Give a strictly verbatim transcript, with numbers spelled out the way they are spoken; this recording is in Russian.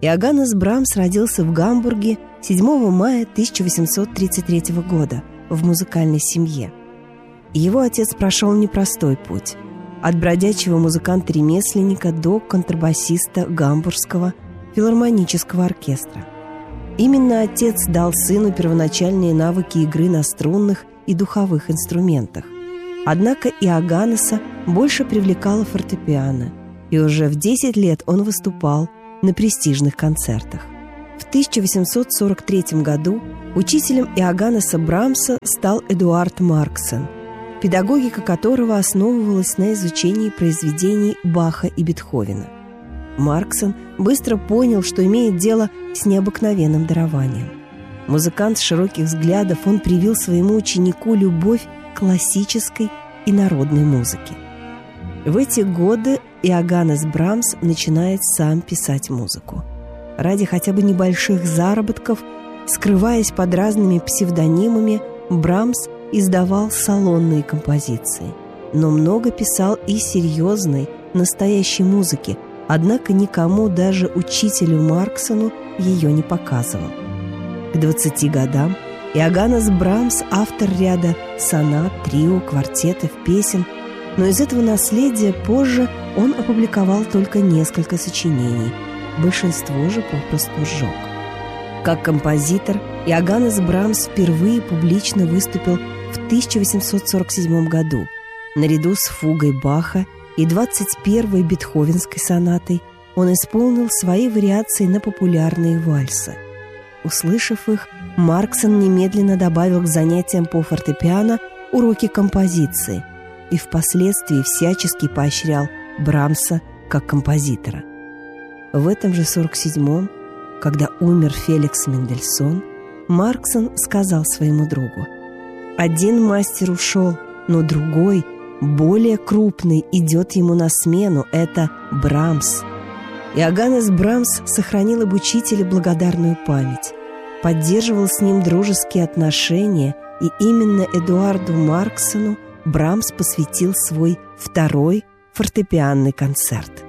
Иоганнес Брамс родился в Гамбурге седьмого мая тысяча восемьсот тридцать третьего года в музыкальной семье. Его отец прошел непростой путь – от бродячего музыканта-ремесленника до контрабасиста Гамбургского филармонического оркестра. Именно отец дал сыну первоначальные навыки игры на струнных и духовых инструментах. Однако Иоганнеса больше привлекало фортепиано, и уже в десять лет он выступал на престижных концертах. В тысяча восемьсот сорок третьем году учителем Иоганнеса Брамса стал Эдуард Марксен, педагогика которого основывалась на изучении произведений Баха и Бетховена. Марксен быстро понял, что имеет дело с необыкновенным дарованием. Музыкант широких взглядов, он привил своему ученику любовь к классической и народной музыке. В эти годы Иоганнес Брамс начинает сам писать музыку. Ради хотя бы небольших заработков, скрываясь под разными псевдонимами, Брамс издавал салонные композиции, но много писал и серьезной, настоящей музыки, однако никому, даже учителю Марксену, ее не показывал. К двадцати годам Иоганнес Брамс – автор ряда сонат, трио, квартетов, песен, но из этого наследия позже он опубликовал только несколько сочинений, большинство же попросту сжег. Как композитор Иоганнес Брамс впервые публично выступил в тысяча восемьсот сорок седьмом году. Наряду с фугой Баха и двадцать первой бетховенской сонатой он исполнил свои вариации на популярные вальсы. Услышав их, Марксен немедленно добавил к занятиям по фортепиано уроки композиции и впоследствии всячески поощрял Брамса как композитора. В этом же сорок седьмом, когда умер Феликс Мендельсон, Марксен сказал своему другу: «Один мастер ушел, но другой, более крупный, идет ему на смену. Это Брамс». Иоганнес Брамс сохранил об учителе благодарную память, поддерживал с ним дружеские отношения, и именно Эдуарду Марксену Брамс посвятил свой второй фортепианный концерт.